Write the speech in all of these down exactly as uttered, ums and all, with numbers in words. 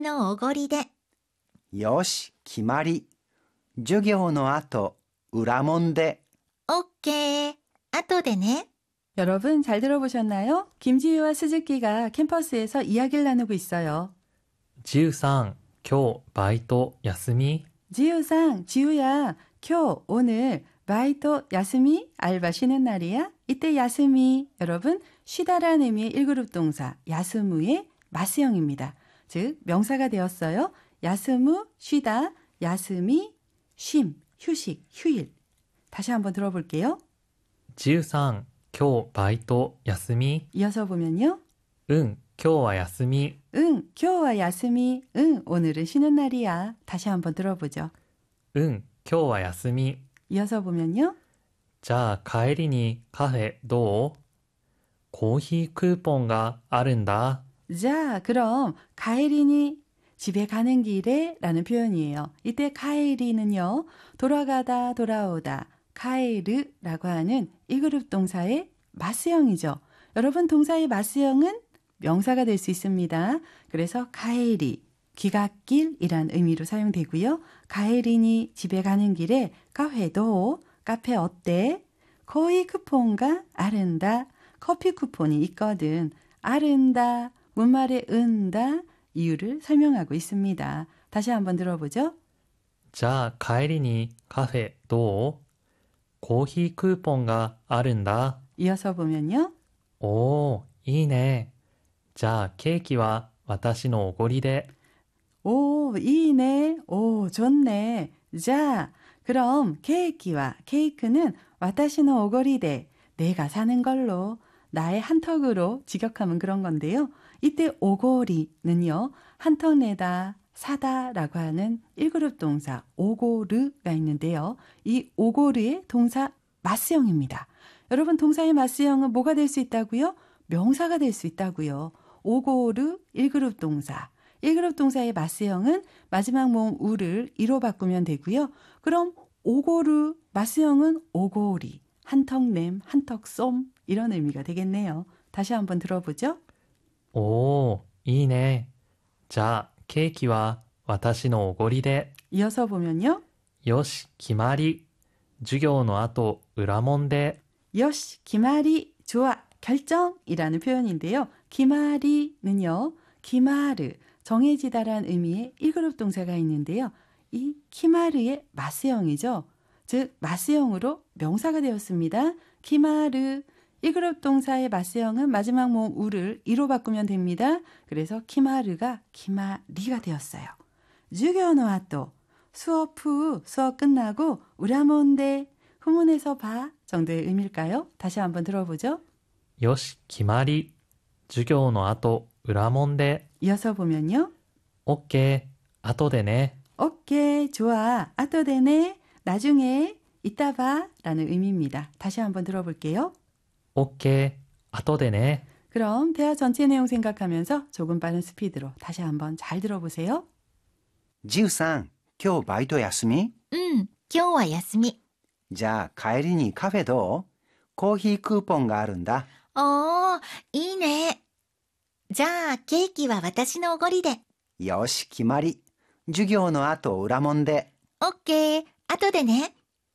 のおごりで。 よし、決まり。授業の後、裏門で。 オッケー。後でね。 여러분 잘 들어보셨나요? 김지유와 스즈키가 캠퍼스에서 이야기를 나누고 있어요. ジュウさん、今日バイト休み？ 지유상, 지유야, 쿄, 오늘 바이토 야스미, 알바 쉬는 날이야? 이때 야스미, 여러분 쉬다라는 의미의 일 그룹 동사 야스무의 마스형입니다. 즉 명사가 되었어요. 야스무, 쉬다, 야스미, 쉼, 휴식, 휴일. 다시 한번 들어볼게요. ジュウさん、今日バイト休み？ 이어서 보면요. うん、今日は休み。 응, 교와 야스미, 응, 오늘은 쉬는 날이야. 다시 한번 들어보죠. うん、今日は休み。 이어서 보면요. じゃあ帰りにカフェどう？コーヒークーポンがあるんだ。 자, 그럼 가에리니 집에 가는 길에 라는 표현이에요. 이때 가에리는요. 돌아가다, 돌아오다, 가에르라고 하는 일 그룹 동사의 마스형이죠. 여러분 동사의 마스형은 명사가 될 수 있습니다. 그래서 가에리, 귀갓길이란 의미로 사용되고요. 가에리니 집에 가는 길에 카페도, 카페 어때? 거의 쿠폰가 아른다, 커피 쿠폰이 있거든. 아른다, 문말에 은다, 이유를 설명하고 있습니다. 다시 한번 들어보죠. じゃあ帰りにカフェどう？コーヒークーポンがあるんだ。 이어서 보면요. おー、いいね。じゃあケーキは私のおごりで。 오, 이네. 오, 좋네. 자, 그럼 케이키와 케이크는 와타시노 오거리데 내가 사는 걸로 나의 한턱으로 직역하면 그런 건데요. 이때 오고리는요. 한턱 내다, 사다라고 하는 일 그룹 동사 오고르가 있는데요. 이 오고르의 동사 마스형입니다. 여러분 동사의 마스형은 뭐가 될 수 있다고요? 명사가 될 수 있다고요. 오고르 일 그룹 동사. 일 그룹 동사의 마스형은 마지막 모음 우를 이로 바꾸면 되고요. 그럼 오고르 마스형은 오고리, 한턱냄, 한턱쏨 이런 의미가 되겠네요. 다시 한번 들어보죠. おー、いいね。じゃあケーキは私のおごりで。 이어서 보면요. よし、決まり。授業の後、裏門で。 요시, 기마리, 좋아, 결정이라는 표현인데요. 기마리는요. 기마르, 정해지다라는 의미의 일 그룹 동사가 있는데요. 이 키마르의 마스형이죠. 즉 마스형으로 명사가 되었습니다. 키마르, 일 그룹 동사의 마스형은 마지막 모음 우를 이로 바꾸면 됩니다. 그래서 키마르가 키마리가 되었어요. 주교노 아또, 수업 후 수업 끝나고 우라몬데 후문에서 봐 정도의 의미일까요? 다시 한번 들어보죠. よし、決まり。授業の後、裏門で。 이어서 보면요. オッケー、後でね。 오케이, 좋아, 아또되네, 나중에, 이따 봐 라는 의미입니다. 다시 한번 들어볼게요. オッケー、後でね。 그럼 대화 전체 내용 생각하면서 조금 빠른 스피드로 다시 한번 잘 들어보세요. ジュウさん、今日バイト休み？ うん、今日は休み。 じゃあ帰りにカフェどう？コーヒークーポンがあるんだ。 おー、いいね。じゃあケーキは私のおごりで。 よし、決まり。授業の後裏門で。 オッケー、後でね。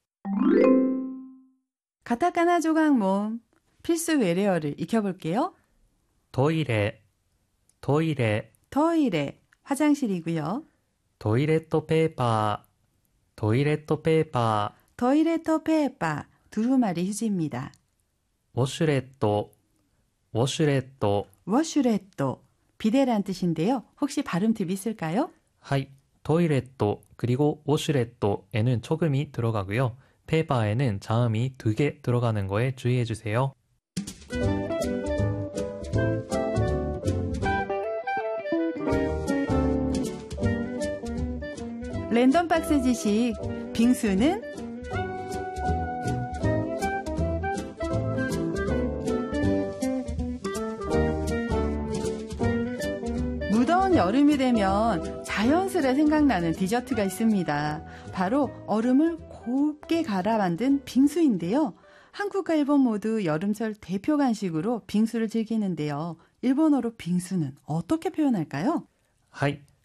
가타카나 조각 모음 필수 외래어를 익혀볼게요. トイレ、トイレ、 토이레, 화장실이고요. トイレットペーパー、トイレットペーパ 토이레토 페에빠, 두루마리 휴지입니다. ー、ウォシュレット、ウォシュレット。 워슈레또, 비데란 뜻인데요. 혹시 발음 팁 있을까요? はい、トイレット 그리고 워슈렛도에는 초금이 들어가고요. 페이퍼에는 자음이 두 개 들어가는 거에 주의해 주세요. 랜덤 박스 지식, 빙수는 무더운 여름이 되면 자연스레 생각나는 디저트가 있습니다. 바로 얼음을 곱게 갈아 만든 빙수인데요. 한국과 일본 모두 여름철 대표 간식으로 빙수를 즐기는데요. 일본어로 빙수는 어떻게 표현할까요? はい、